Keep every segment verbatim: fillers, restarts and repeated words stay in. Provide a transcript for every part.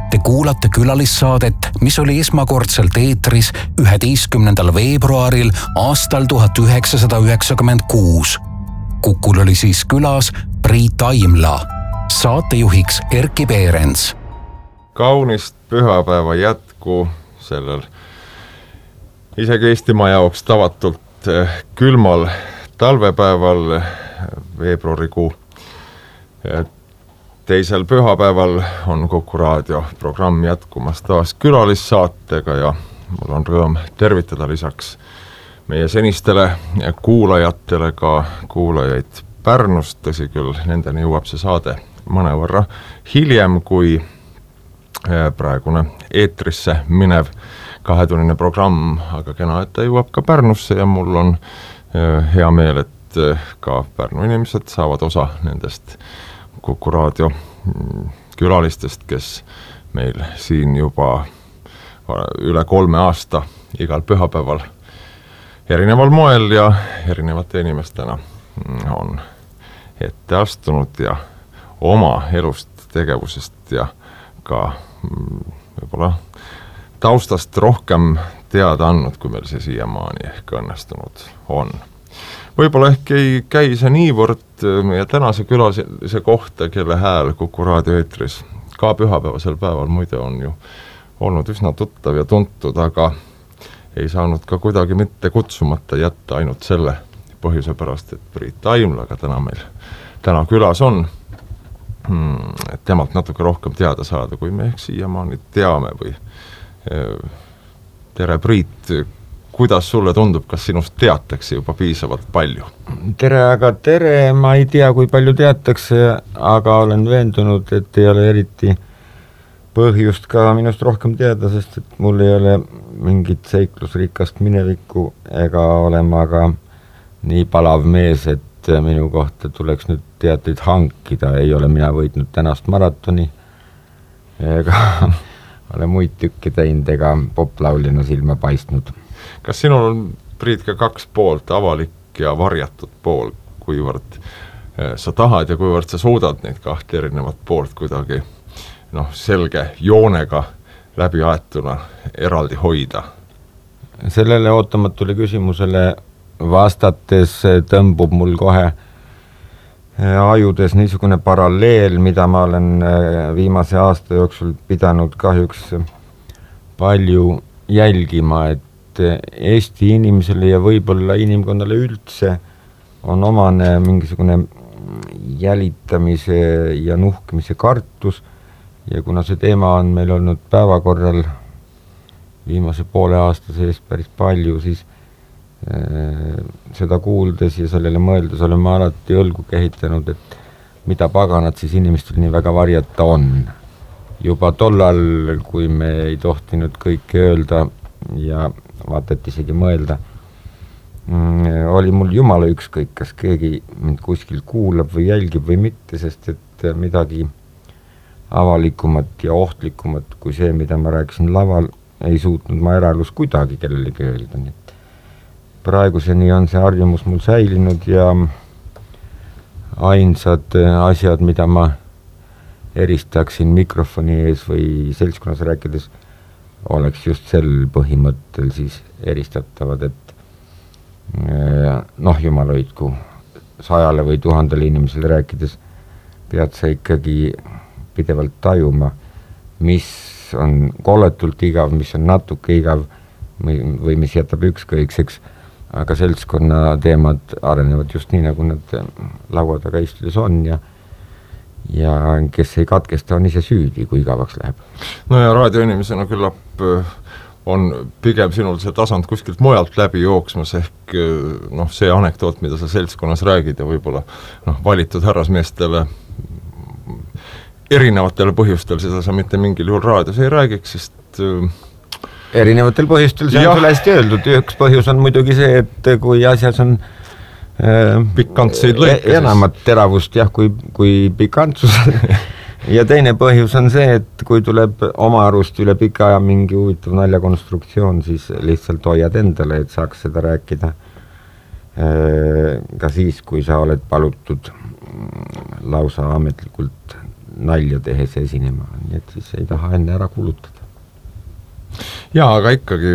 Te kuulate külalissaadet, mis oli esmakordselt eetris üheteistkümnendal veebruaril aastal tuhat üheksasada üheksakümmend kuus. Kukul oli siis külas Priit Aimla, saatejuhiks Erkki Peerens. Kaunist pühapäeva jätku sellel isegi Eestimaa jaoks tavatult külmal talvepäeval veebruarikuu. Teisel pühapäeval on Kuku raadio programm jätkumas taas külalissaatega ja mul on rõõm tervitada lisaks meie senistele kuulajatele ka kuulajaid Pärnust. Tõsi küll, nendeni jõuab see saade mõnevõrra hiljem kui praegune eetrisse minev kahetunnine programm, aga kena, et ta jõuab ka Pärnusse ja mul on hea meel, et ka Pärnu inimesed saavad osa nendest Kuku raadio külalistest, kes meil siin juba üle kolme aasta igal pühapäeval erineval moel ja erinevate inimestena on ette astunud ja oma elust, tegevusest ja ka võib-olla taustast rohkem teada andnud, kui meil see siiamaani ehk õnnestunud on. Võib-olla ehk ei käi see niivõrd meie tänase külalise kohta, kelle hääl Kuku raadio eetris ka pühapäevasel päeval muide on ju olnud üsna tuttav ja tuntud, aga ei saanud ka kuidagi mitte kutsumata jätta ainult selle põhjuse pärast, et Priit Aimlaga täna meil täna külas on, et temalt natuke rohkem teada saada, kui me ehk siiamaani teame või tere Priit, kuidas sulle tundub, kas sinust teatakse juba piisavalt palju? Tere, aga tere, ma ei tea, kui palju teatakse, aga olen veendunud, et ei ole eriti põhjust ka minust rohkem teada, sest et mul ei ole mingit seiklusrikast minevikku ega olema ka nii palav mees, et minu kohta tuleks nüüd teateid hankida. Ei ole mina võitnud tänast maratoni ega ole muid tükki teinud ega poplauljana silma paistnud. Kas sinul on, Priit, ka kaks poolt, avalik ja varjatud pool, kuivõrd sa tahad ja kuivõrd sa suudad neid kahte erinevat poolt kuidagi noh, selge joonega läbi aetuna eraldi hoida? Sellele ootamatule küsimusele vastates tõmbub mul kohe ajudes niisugune paralleel, mida ma olen viimase aasta jooksul pidanud kahjuks palju jälgima, et Eesti inimesele ja võib-olla inimkonnale üldse on omane mingisugune jälitamise ja nuhkimise kartus ja kuna see teema on meil olnud päevakorral viimase poole aasta sees päris palju, siis äh, seda kuuldes ja sellele mõeldes olen ma alati õlgu kehitanud, et mida paganat siis inimestel nii väga varjata on. Juba tollal, kui me ei tohtinud kõike öelda ja vaata, et isegi mõelda, oli mul jumala ükskõik, kas keegi mind kuskil kuulab või jälgib või mitte, sest et midagi avalikumat ja ohtlikumat kui see, mida ma rääkisin laval, ei suutnud ma eraelus kuidagi kellelegi öelda. Nii et praeguseni on see harjumus mul säilinud ja ainsad asjad, mida ma eristaksin mikrofoni ees või seltskonnas rääkides, oleks just sel põhimõttel siis eristatavad, et noh, jumal hoidku, sajale või tuhandele inimesele rääkides pead sa ikkagi pidevalt tajuma, mis on kolletult igav, mis on natuke igav või mis jätab ükskõikseks, aga seltskonna teemad arenevad just nii, nagu nad laua taga istudes on ja ja kes ei katkesta, on ise süüdi, kui igavaks läheb. No ja raadioinimesena küllap on pigem sinul see tasand kuskilt mujalt läbi jooksmas, ehk noh, see anekdoot, mida sa seltskonnas räägid ja võib-olla noh, valitud härrasmeestele erinevatel põhjustel, seda sa mitte mingil juhul raadios ei räägiks, sest erinevatel põhjustel, see on sulle hästi öeldud. Üks põhjus on muidugi see, et kui asjas on pikantseid lõike, enamat teravust, jah, kui, kui pikantsus ja teine põhjus on see, et kui tuleb oma arust üle pika aja mingi huvitav naljakonstruktsioon, siis lihtsalt hoiad endale, et saaks seda rääkida ka siis, kui sa oled palutud lausa ametlikult nalja tehes esinema, nii et siis ei taha enne ära kulutada. Jaa, aga ikkagi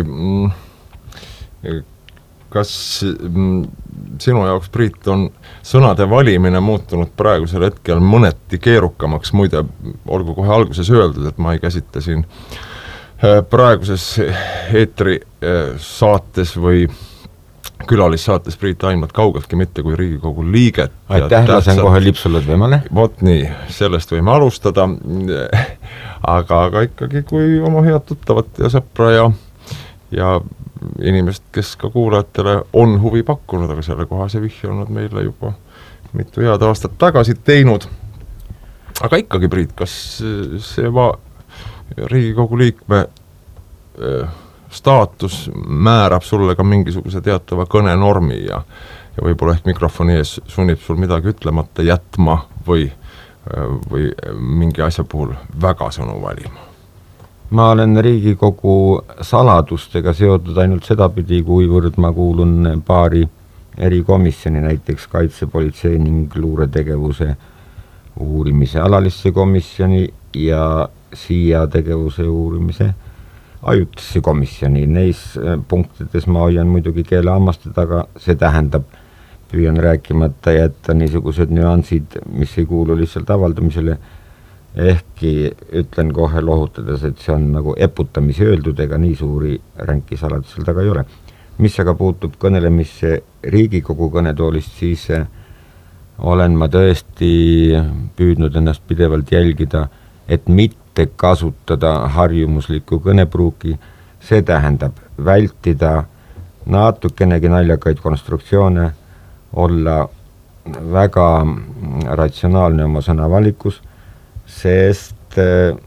kas sinu jaoks, Priit, on sõnade valimine muutunud praegusel hetkel mõneti keerukamaks, muide, olgu kohe alguses öeldud, et ma ei käsita siin praeguses eetri saates või külalissaates Priit Ainmat kaugeltki mitte kui Riigikogu liiget. Aitäh, lasen kohe lipsulad võimale. Vot nii, sellest võime alustada, aga, aga ikkagi kui oma head tuttavat ja sõpra ja, ja inimest, kes ka kuulajatele on huvi pakkunud, aga selle kohase vihje olnud meile juba mitu head aastat tagasi teinud. Aga ikkagi, Priit, kas see va- Riigikogu liikme staatus määrab sulle ka mingisuguse teatava kõnenormi ja, ja võib-olla ehk mikrofoni ees sunnib sul midagi ütlemata jätma või, või mingi asja puhul väga sõnu valima? Ma olen Riigikogu saladustega seotud ainult sedapidi, kuivõrd ma kuulun paari erikomisjoni, näiteks kaitsepolitsei ning luuretegevuse uurimise alalisse komisjoni ja siia tegevuse uurimise ajutisse komisjoni. Neis punktides ma hoian muidugi keele hammaste taga, see tähendab, püüan rääkimata jätta niisugused nüansid, mis ei kuulu lihtsalt avaldamisele, ehkki ütlen kohe lohutades, et see on nagu eputamise öeldud, ega nii suuri ränki saladusel taga ei ole. Mis aga puutub kõnelemisse Riigikogu kõnetoolist, siis olen ma tõesti püüdnud ennast pidevalt jälgida, et mitte kasutada harjumuslikku kõnepruuki, see tähendab vältida natukenegi naljakaid konstruktsioone, olla väga ratsionaalne oma sõnavalikus, sest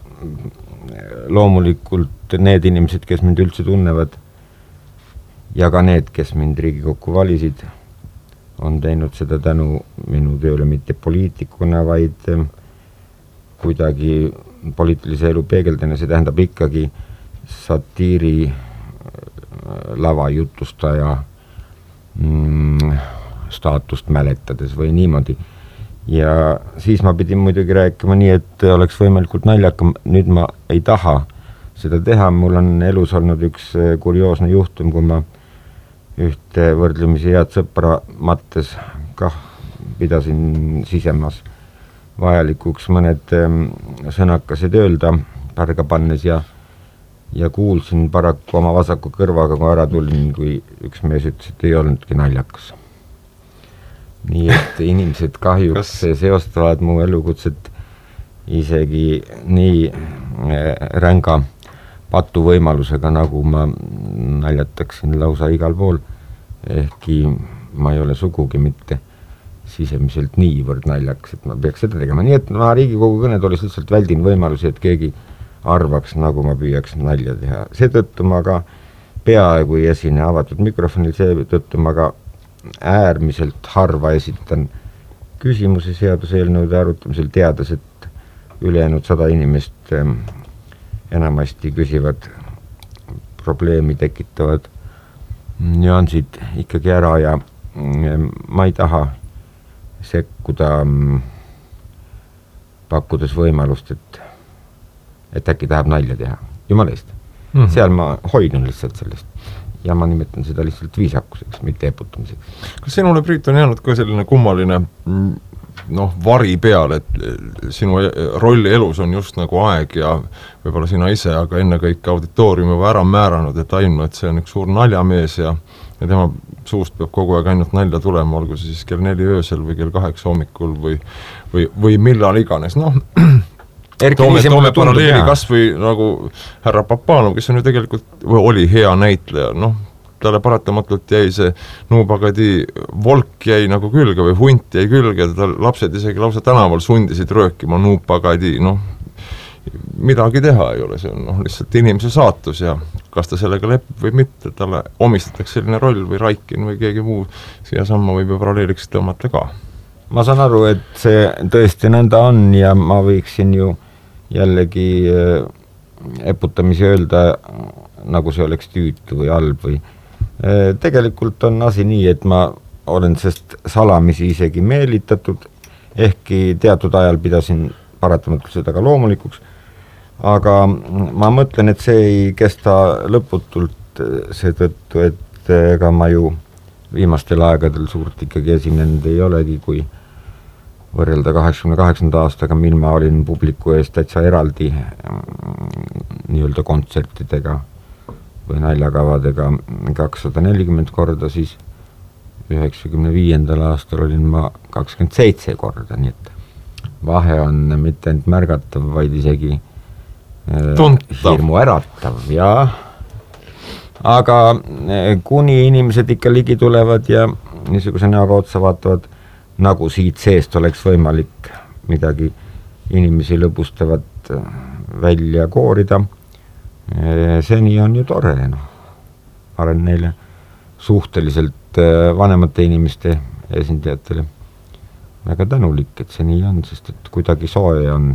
loomulikult need inimesed, kes mind üldse tunnevad ja ka need, kes mind Riigikokku valisid, on teinud seda tänu minu tööle mitte poliitikuna, vaid kuidagi poliitilise elu peegeldana, see tähendab ikkagi satiiri lava jutustaja mm, staatust mäletades või niimoodi. Ja siis ma pidin muidugi rääkima nii, et oleks võimalikult naljakam, nüüd ma ei taha seda teha, mul on elus olnud üks kurioosne juhtum, kui ma ühte võrdlemisi head sõpra mattes kah pidasin sisemas vajalikuks mõned sõnakased öelda pärga pannes ja, ja kuulsin paraku oma vasaku kõrvaga, kui ära tulin, kui üks mees ütles, et ei olnudki naljakas. Nii et inimesed kahjuks Kas... seostavad mu elukutset isegi nii ränga patuvõimalusega, nagu ma naljataksin lausa igal pool, ehkki ma ei ole sugugi mitte sisemiselt niivõrd naljaks, et ma peaks seda tegema. Nii et ma Riigikogu kõnetoolis lihtsalt väldin võimalusi, et keegi arvaks, nagu ma püüaks nalja teha. Seetõttu ma ka peaaegu ei esine avatud mikrofonil, seetõttu ma ka äärmiselt harva esitan küsimusi seaduseelnõude arutamisel, teades, et ülejäänud sada inimest enamasti küsivad probleemi tekitavad nüansid ikkagi ära ja ma ei taha sekkuda pakkudes võimalust, et, et äkki tahab nalja teha. Jumala eest. Mm-hmm. Seal ma hoidun lihtsalt sellest ja ma nimetan seda lihtsalt viisakuseks, mitte eputamiseks. Kas sinule, Priit, on jäänud ka selline kummaline noh, vari peal, et sinu rolli elus on just nagu aeg ja võib-olla sina ise, aga enne kõik auditooriumi juba ära määranud, et Ainu, et see on üks suur naljamees ja, ja tema suust peab kogu aeg ainult nalja tulema, olgu see siis kell neli öösel või kell kaheksa hommikul või, või, või millal iganes. Noh, toome, toome paralleeli kas või nagu härra Papanov, kes on ju tegelikult või oli hea näitleja, noh, talle paratamatult jäi see Nuupagadi volk jäi nagu külge või hunt jäi külge, tal lapsed isegi lausa tänaval sundisid röökima Nuupagadi, noh, midagi teha ei ole, see on noh, lihtsalt inimese saatus ja kas ta sellega lepib või mitte, talle omistatakse selline roll või Raikin või keegi muu siia samma võib ju paralleeliks tõmmata ka. Ma saan aru, et see tõesti nõnda on ja ma võiksin ju jällegi eputamisi öelda, nagu see oleks tüütu või halb või tegelikult on asi nii, et ma olen sest salamisi isegi meelitatud, ehkki teatud ajal pidasin paratamatult seda ka loomulikuks, aga ma mõtlen, et see ei kesta lõputult seetõttu, et ega ma ju viimastel aegadel suurt ikkagi esinenud ei olegi, kui võrrelda kaheksakümne kaheksanda aastaga, mil ma olin publiku eest täitsa eraldi nii-öelda kontsertidega või naljakavadega kakssada nelikümmend korda, siis üheksakümne viiendal aastal olin ma kakskümmend seitse korda, nii et vahe on mitte ainult märgatav, vaid isegi tuntav. Hirmu äratav, jaa. Aga kuni inimesed ikka ligi tulevad ja niisuguse näoga otsa vaatavad, nagu siit seest oleks võimalik midagi inimesi lõbustavat välja koorida, seni on ju tore, noh. Ma olen neile suhteliselt vanemate inimeste esindajatele väga tänulik, et see nii on, sest et kuidagi soe on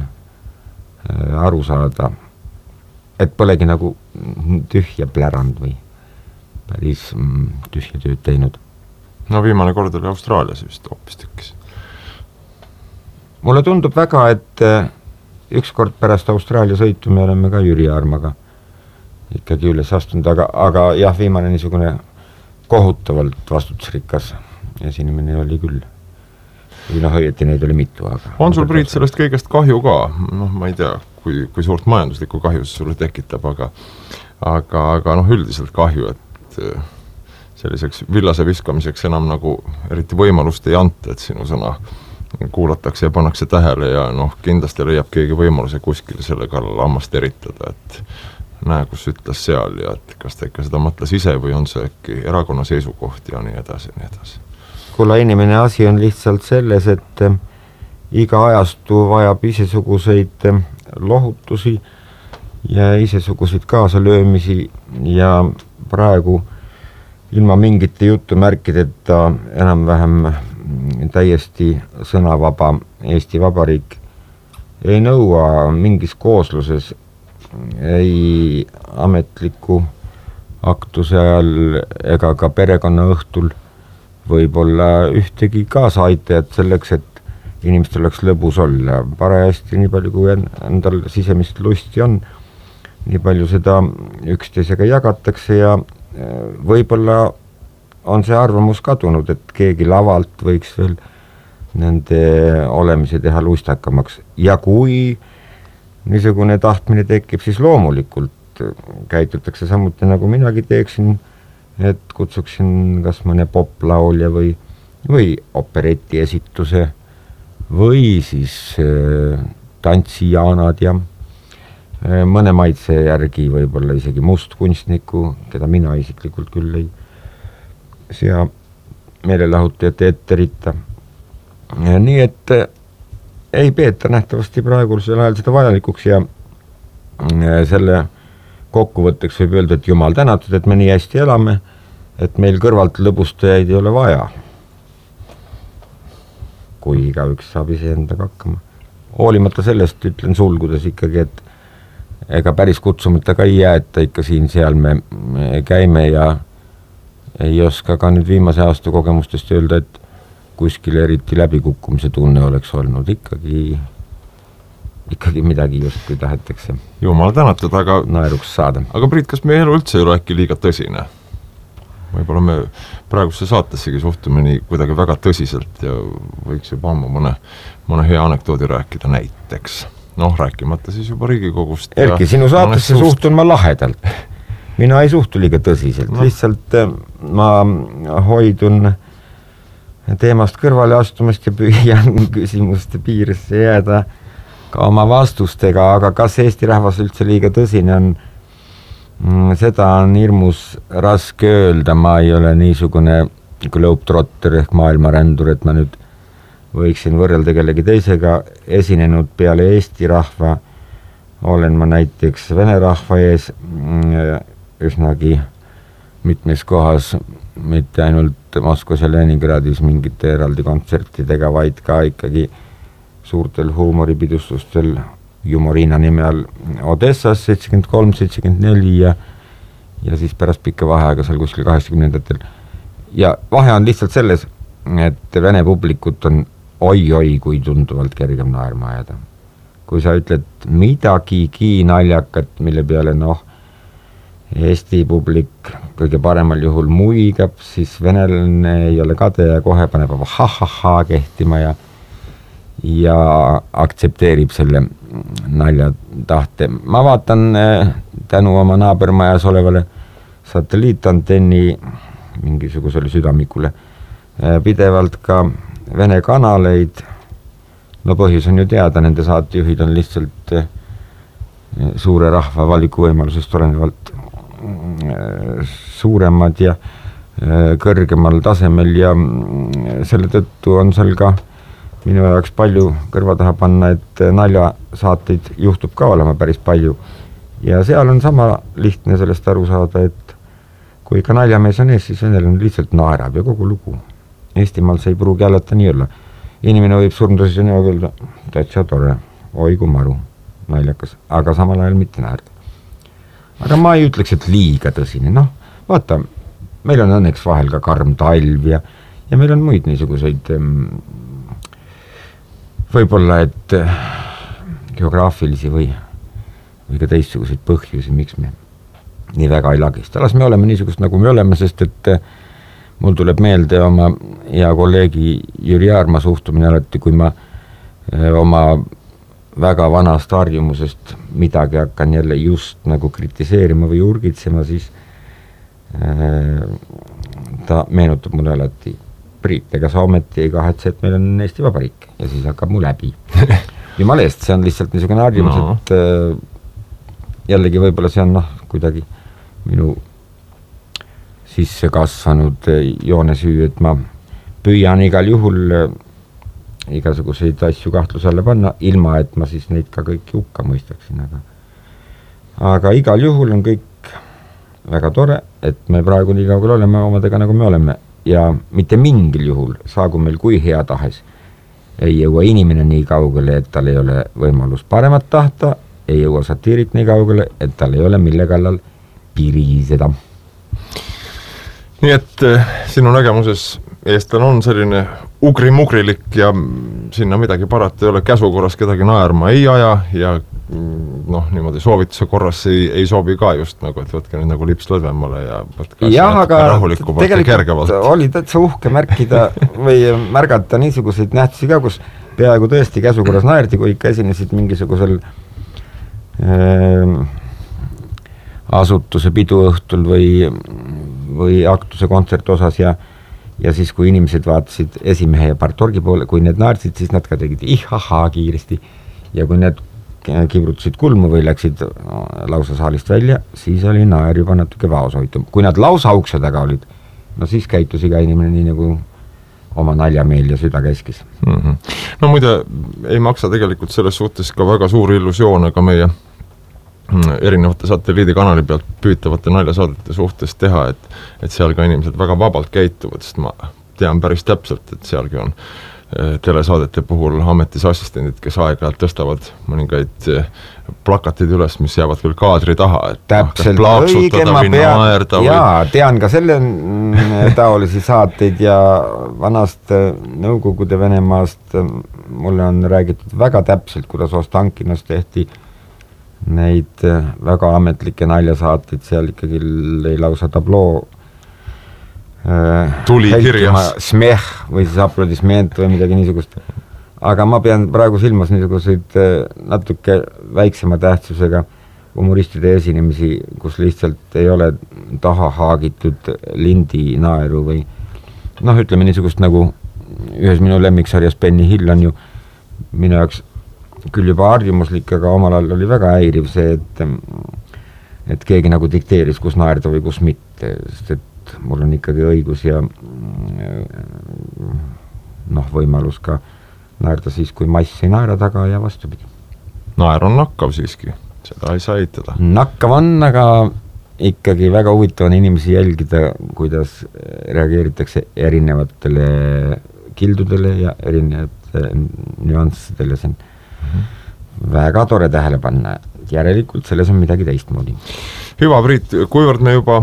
aru saada, et polegi nagu tühja plärand või päris tühja tööd teinud. No viimane kord oli Austraalias vist hoopis tükkis. Mulle tundub väga, et ükskord pärast Austraalia sõitu me oleme ka Jüri Armaga ikkagi üles astunud, aga, aga jah, viimane niisugune kohutavalt vastutusrikas esinemine oli küll. Või noh, õieti neid oli mitu, aga... On sul, Priit, sellest kõigest kahju ka? Noh, ma ei tea, kui, kui suurt majanduslikku kahju see sulle tekitab, aga, aga, aga noh, üldiselt kahju, et selliseks villase viskamiseks enam nagu eriti võimalust ei anta, et sinu sõna kuulatakse ja pannakse tähele ja noh, kindlasti leiab keegi võimaluse kuskil selle kallal hammast eritada, et näe, kus ütles seal ja et kas ta ikka seda mõtles ise või on see äkki erakonna seisukoht ja nii edasi ja nii edasi. Kulla inimene asi on lihtsalt selles, et iga ajastu vajab isesuguseid lohutusi ja isesuguseid kaasalöömisi ja praegu ilma mingite jutumärkideta enam-vähem täiesti sõnavaba Eesti Vabariik ei nõua mingis koosluses ei ametliku aktuse ajal ega ka perekonna õhtul võib-olla ühtegi kaasaaitajat selleks, et inimestel oleks lõbus olla. Parajasti nii palju, kui endal sisemist lusti on, nii palju seda üksteisega jagatakse ja võib-olla on see arvamus kadunud, et keegi lavalt võiks veel nende olemise teha luistakamaks. Ja kui niisugune tahtmine tekib, siis loomulikult käitutakse samuti, nagu minagi teeksin, et kutsuksin kas mõne poplaulja või, või opereti esituse või siis äh, tantsijaanad ja äh, mõne maitse järgi võib-olla isegi mustkunstniku, keda mina isiklikult küll ei sea meelelahutajate etterita. Nii et äh, ei peeta nähtavasti praegusel ajal seda vajalikuks ja äh, selle kokkuvõtteks võib öelda, et jumal tänatud, et me nii hästi elame, et meil kõrvalt lõbustajaid ei ole vaja. Kui igaüks saab ise endaga hakkama. Hoolimata sellest ütlen sulgudes ikkagi, et ega päris kutsumata ka ei jää, et ikka siin seal me käime ja ei oska ka nüüd viimase aasta kogemustest öelda, et kuskil eriti läbikukkumise tunne oleks olnud ikkagi ikkagi midagi just, kui tahetakse Jumal tänatud, aga naeruks saada. Aga Priit, kas meie elu üldse ei ole äkki liiga tõsine? Võib-olla me praegusse saatessegi suhtume nii kuidagi väga tõsiselt ja võiks juba ammu mõne, mõne hea anekdoodi rääkida näiteks. Noh, rääkimata siis juba Riigikogust. Erki, sinu saatesse suust... suhtun ma lahedalt. Mina ei suhtu liiga tõsiselt, no. Lihtsalt ma hoidun teemast kõrvale astumast ja püüan küsimuste piiresse jääda ka oma vastustega, aga kas Eesti rahvas üldse liiga tõsine on, seda on hirmus raske öelda, ma ei ole niisugune globetrotter ehk maailmarändur, et ma nüüd võiksin võrrelda kellegi teisega esinenud peale Eesti rahva, olen ma näiteks Vene rahva ees üsnagi mitmes kohas, mitte ainult Moskvas ja Leningradis mingite eraldi kontsertidega, vaid ka ikkagi suurtel huumoripidustustel Jumorina nime all Odessas seitsekümmend kolm seitsekümmend neli ja, ja siis pärast pikka vaheaega seal kuskil kaheksakümnendatel. Ja vahe on lihtsalt selles, et Vene publikut on oi-oi kui tunduvalt kergem naerma ajada. kui sa ütled midagigi naljakat, mille peale noh, Eesti publik kõige paremal juhul muigab, siis venelane ei ole kade ja kohe paneb ha-ha-ha kehtima ja ja aktsepteerib selle naljatahte. Ma vaatan tänu oma naabermajas olevale satelliitantenni mingisugusele südamikule pidevalt ka vene kanaleid. No põhjus on ju teada, nende saatejuhid on lihtsalt suure rahva valikuvõimalusest tulenevalt suuremad ja kõrgemal tasemel ja selle tõttu on seal ka minu jaoks palju kõrva taha panna, et naljasaateid juhtub ka olema päris palju. Ja seal on sama lihtne sellest aru saada, et kui ikka naljamees on ees, siis venelane lihtsalt naerab ja kogu lugu. Eestimaal see ei pruugi alata nii olla. Inimene võib surnuda siis ja näoga öelda, täitsa tore, oi kui maru, naljakas, aga samal ajal mitte naerda. Aga ma ei ütleks, et liiga tõsine. Noh, vaata, meil on õnneks vahel ka karm talv ja, ja meil on muid niisuguseid võib-olla, et geograafilisi või, või ka teistsuguseid põhjusi, miks me nii väga ei lagista. Las me oleme niisugust, nagu me oleme, sest et mul tuleb meelde oma hea kolleegi Jüri Aarma suhtumine alati, kui ma oma väga vanast harjumusest midagi hakkan jälle just nagu kritiseerima või urgitsema, siis äh, ta meenutab mulle alati, Priit, ega sa ometi ei kahetse, et meil on Eesti Vabariik ja siis hakkab mu läbi. Jumala eest, see on lihtsalt niisugune harjumus, no. et äh, jällegi võib-olla see on noh, kuidagi minu sisse kasvanud joonesüü, et ma püüan igal juhul igasuguseid asju kahtluse alla panna, ilma et ma siis neid ka kõik hukka mõistaksin, aga aga igal juhul on kõik väga tore, et me praegu nii kaugel oleme omadega, nagu me oleme ja mitte mingil juhul saagu meil kui hea tahes ei jõua inimene nii kaugele, et tal ei ole võimalus paremat tahta, ei jõua satiirik nii kaugele, et tal ei ole mille kallal piriseda. Nii et sinu nägemuses eestlane on selline ugri-mugrilik ja sinna midagi parata ei ole, käsu korras kedagi naerma ei aja ja noh, niimoodi soovituse korras ei, ei sobi ka just nagu, et võtke nüüd nagu lips lõdvemale ja võtke jah, aga tegelikult oli täitsa uhke märkida või märgata niisuguseid nähtusi ka, kus peaaegu tõesti käsu korras naerdi, kui ikka esinesid mingisugusel äh, asutuse piduõhtul või või aktuse kontsert osas ja, ja siis, kui inimesed vaatasid esimehe ja partorgi poole, kui need naersid, siis nad ka tegid ihhahaa kiiresti ja kui need kibrutasid kulmu või läksid no, lausa saalist välja, siis oli naer juba natuke vaoshoitum. Kui nad lausa ukse taga olid, no siis käitus iga inimene nii nagu oma naljameel ja süda käskis. Mm-hmm. No muide, ei maksa tegelikult selles suhtes ka väga suuri illusioone ka meie erinevate satelliidikanali pealt püütavate naljasaadete suhtes teha, et, et seal ka inimesed väga vabalt käituvad, sest ma tean päris täpselt, et sealgi on telesaadete puhul ametis assistendid, kes aeg-ajalt tõstavad mõningaid plakatid üles, mis jäävad küll kaadri taha, et täpselt õige, ma pean, jaa, tean ka selle taolisi saateid ja vanast Nõukogude Venemaast mulle on räägitud väga täpselt, kuidas Ostankinos tehti neid väga ametlikke naljasaateid, seal ikkagi ei lausa tabloo tuli kirjas smeh või siis aplodisment või midagi niisugust. Aga ma pean praegu silmas niisuguseid natuke väiksema tähtsusega humoristide esinemisi, kus lihtsalt ei ole taha haagitud lindi naeru või noh, ütleme niisugust nagu ühes minu lemmiksarjas Benny Hill on ju minu jaoks küll juba harjumuslik, aga omal ajal oli väga häiriv see, et, et keegi nagu dikteeris, kus naerda või kus mitte, sest et mul on ikkagi õigus ja noh, võimalus ka naerda siis, kui mass ei naera taga ja vastupidi. Naer on nakkav siiski, seda ei saa eitada. Nakkav on, aga ikkagi väga huvitav on inimesi jälgida, kuidas reageeritakse erinevatele kildudele ja erinevatele nüanssidele, see on mm-hmm. väga tore tähele panna, järelikult selles on midagi teistmoodi. Hüva, Priit, kuivõrd me juba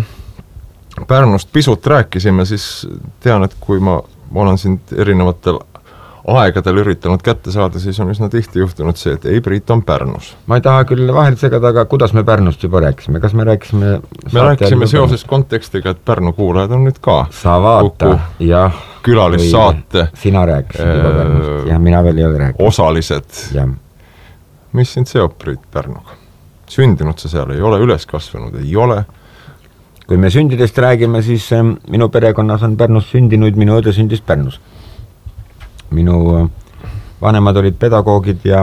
Pärnust pisut rääkisime, siis tean, et kui ma olen sind erinevatel aegadel üritanud kätte saada, siis on üsna tihti juhtunud see, et ei, Priit on Pärnus. Ma ei taha küll vahel segada, aga kuidas me Pärnust juba rääkisime? Kas me rääkisime... Me rääkisime seoses kontekstiga, et Pärnu kuulajad on nüüd ka sa vaata, jah. Külalissaate. Sina rääkisid juba Pärnust, jah, mina veel ei ole rääkinud. Osalised. Ja. Mis sind seob Priit Pärnuga? Sündinud sa seal ei ole, üles kasvanud ei ole? Kui me sündidest räägime, siis minu perekonnas on Pärnus sündinud, minu õde sündis Pärnus. Minu vanemad olid pedagoogid ja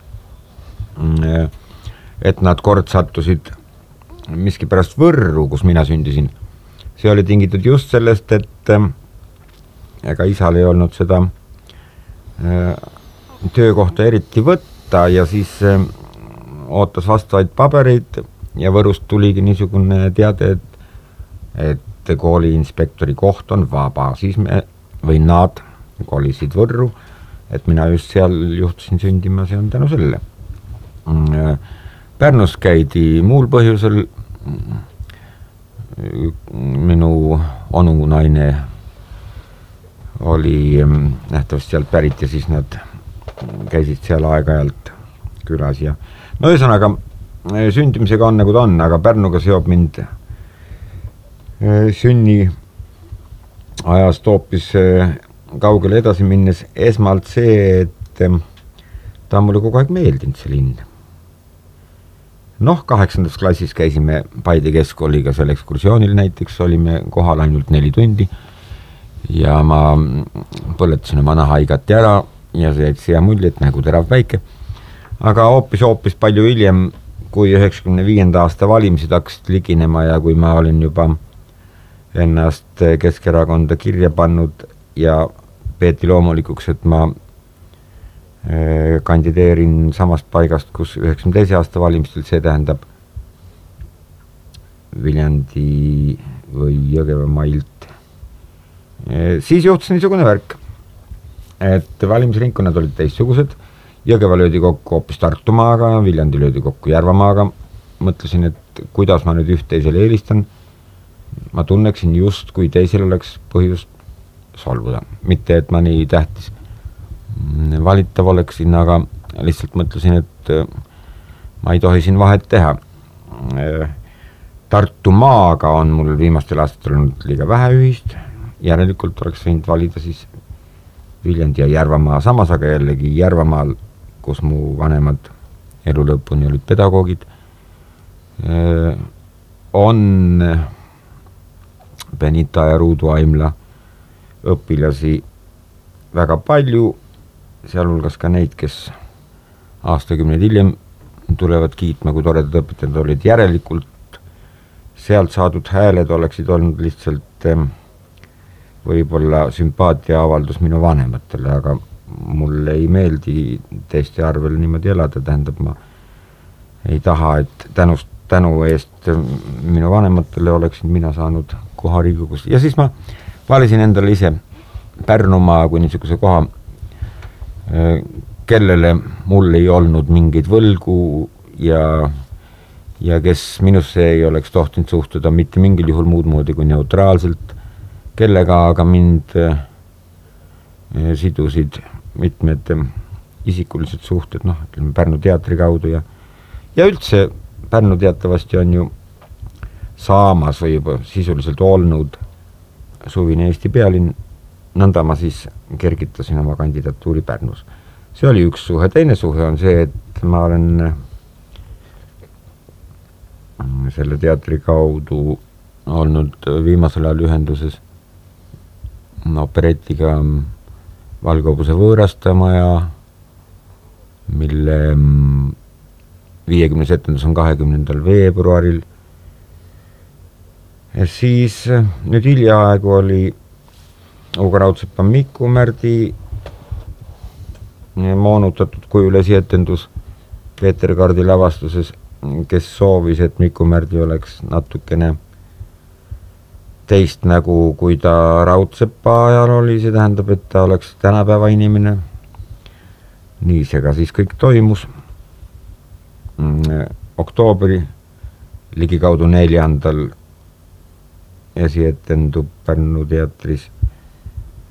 et nad kord sattusid miski pärast Võrru, kus mina sündisin. See oli tingitud just sellest, et ega isal ei olnud seda töökohta eriti võtta ja siis ootas vastavaid pabereid ja Võrust tuligi niisugune teade, et et kooli inspektori koht on vaba, siis me, või nad kolisid Võrru, et mina just seal juhtusin sündima, see on tänu selle. Pärnus käidi muul põhjusel, minu onunaine oli nähtavasti sealt pärit ja siis nad käisid seal aeg-ajalt külas ja no ühesõnaga sündimisega on nagu ta on, aga Pärnuga seob mind sünni ajast hoopis kaugele edasi minnes esmalt see, et ta on mulle kogu aeg meeldinud see linn. Noh, kaheksandas klassis käisime Paide keskkooliga seal ekskursioonil näiteks, olime kohal ainult neli tundi ja ma põletasin oma nahaigati ära ja see jätsi hea mulje, et nägu terav päike. Aga hoopis, hoopis palju hiljem, kui üheksakümne viienda aasta valimised hakkasid liginema ja kui ma olin juba ennast Keskerakonda kirja pannud ja peeti loomulikuks, et ma kandideerin samast paigast, kus üheksakümne teise aasta valimistel, see tähendab Viljandi või Jõgevamailt. Siis juhtus niisugune värk, et valimisringkonnad olid teistsugused, Jõgeva löödi kokku hoopis Tartumaaga, Viljandi löödi kokku Järvamaaga, mõtlesin, et kuidas ma nüüd üht teisele eelistan, ma tunneksin just, kui teisel oleks põhjust solvuda. Mitte, et ma nii tähtis valitav oleksin, aga lihtsalt mõtlesin, et ma ei tohi siin vahet teha. Tartumaaga on mul viimastel aastatel olnud liiga vähe ühist, järelikult oleks võinud valida siis Viljandi ja Järvamaa samas, aga jällegi Järvamaal, kus mu vanemad elu lõpuni olid pedagoogid, on Benita ja Ruudu Aimla õpilasi väga palju, sealhulgas ka neid, kes aastakümneid hiljem tulevad kiitma, kui toredad õpetajad olid. Järelikult sealt saadud hääled oleksid olnud lihtsalt võib-olla sümpaatia avaldus minu vanematele, aga mulle ei meeldi teiste arvel niimoodi elada, tähendab ma ei taha, et tänust tänu eest minu vanematele oleksin mina saanud koha Riigikogus. Ja siis ma valisin endale ise Pärnumaa kui niisuguse koha, kellele mul ei olnud mingeid võlgu ja, ja kes minusse ei oleks tohtinud suhtuda mitte mingil juhul muud moodi kui neutraalselt, kellega aga mind sidusid mitmed isikulised suhted, noh, ütleme Pärnu teatri kaudu ja, ja üldse Pärnu teatavasti on ju saamas või juba sisuliselt olnud suvine Eesti pealinn, nõnda ma siis kergitasin oma kandidatuuri Pärnus. See oli üks suhe, teine suhe on see, et ma olen selle teatri kaudu olnud viimasel ajal ühenduses operetiga Valgehobuse võõrastamaja, mille viiekümnes etendus on kahekümnendal veebruaril. Ja siis nüüd hiljaaegu oli Ugo Raudsepa Miku Märdi moonutatud kujul esietendus Peeter Kardi lavastuses, kes soovis, et Miku Märdi oleks natukene teist nägu, kui ta Raudsepa ajal oli, see tähendab, et ta oleks tänapäeva inimene. Nii see ka siis kõik toimus. Oktoobri ligikaudu neljandal esietendub Pärnu teatris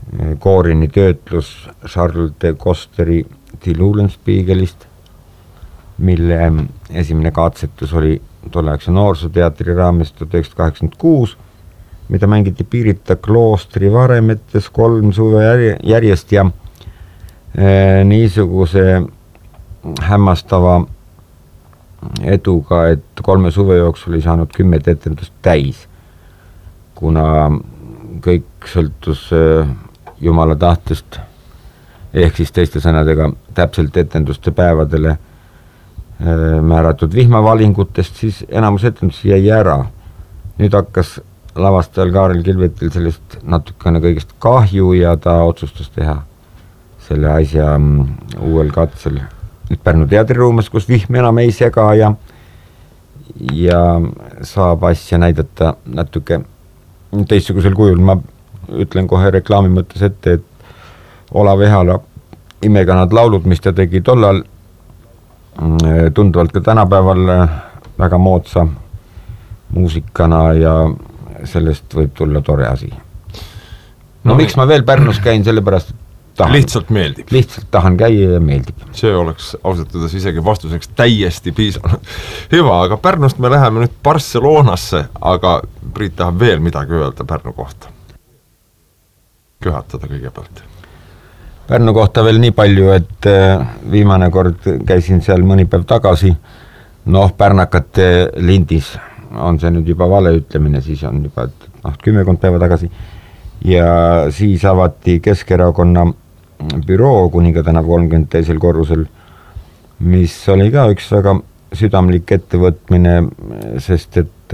koorini töötlus Charles de Costeri Die Lulenspiegelist, mille esimene katsetus oli tolleaegse noorsooteatri raames tuhat üheksasada kaheksakümmend kuus, mida mängiti Pirita kloostri varemetes kolm suve järjest ja e, niisuguse hämmastava eduga, et kolme suve jooksul oli saanud kümmet etendust täis, kuna kõik sõltus Jumala tahtest, ehk siis teiste sõnadega täpselt etenduste päevadele määratud vihmavalingutest, siis enamus etendusi jäi ära. Nüüd hakkas lavastajal Kaarel Kilvetil sellest natukene kõigest kahju ja ta otsustas teha selle asja uuel katsel Pärnu teatriruumes, kus vihm enam ei sega ja, ja saab asja näidata natuke teistsugusel kujul. Ma ütlen kohe reklaami mõttes ette, et Olav Ehala Imekanad laulud, mis ta tegi tollal, tunduvalt ka tänapäeval väga moodsa muusikana ja sellest võib tulla tore asi. No, no miks ma veel Pärnus käin, sellepärast tahan, lihtsalt meeldib. Lihtsalt tahan käia ja meeldib. See oleks ausatades isegi vastuseks täiesti piisanud. Hüva, aga Pärnust me läheme nüüd Barcelonasse, aga Priit tahab veel midagi öelda Pärnu kohta. Köhatada kõigepealt. Pärnu kohta veel nii palju, et viimane kord käisin seal mõni päev tagasi. Noh, pärnakate lindis on see nüüd juba vale ütlemine, siis on juba noh, kümmekond päeva tagasi. Ja siis avati Keskerakonna büroo Kuninga tänav kolmkümmend teisel korrusel, mis oli ka üks väga südamlik ettevõtmine, sest et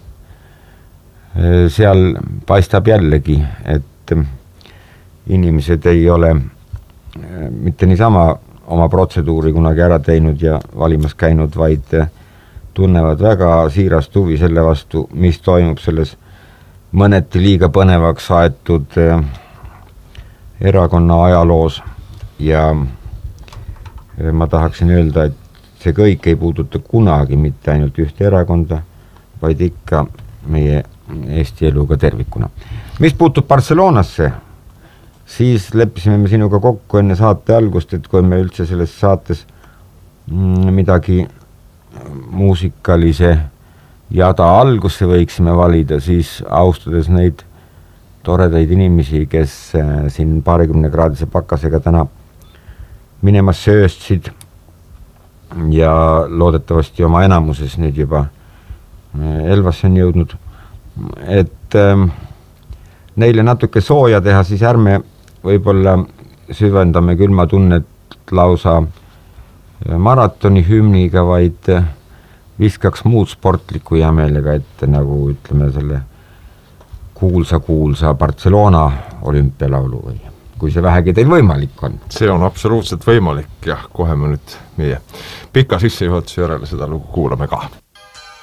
seal paistab jällegi, et inimesed ei ole mitte niisama oma protseduuri kunagi ära teinud ja valimas käinud, vaid tunnevad väga siirast huvi selle vastu, mis toimub selles mõneti liiga põnevaks aetud erakonna ajaloos ja ma tahaksin öelda, et see kõik ei puuduta kunagi mitte ainult ühte erakonda, vaid ikka meie Eesti eluga tervikuna. Mis puutub Barcelonasse, siis leppisime me sinuga kokku enne saate algust, et kui me üldse selles saates midagi muusikalise jada algusse võiksime valida, siis austades neid toredaid inimesi, kes siin paarikümne kraadise pakasega täna minemas sööstsid ja loodetavasti oma enamuses nüüd juba Elvasse on jõudnud, et neile natuke sooja teha, siis ärme võib-olla süvendame külma tunnet lausa maratoni hümniga, vaid viskaks muud sportliku hea meelega ette, nagu ütleme selle kuulsa kuulsa Barcelona olümpialaulu või kui see vähegi teil võimalik on. See on absoluutselt võimalik ja kohe me nüüd meie pika sissejuhatuse järele seda lugu kuulame ka.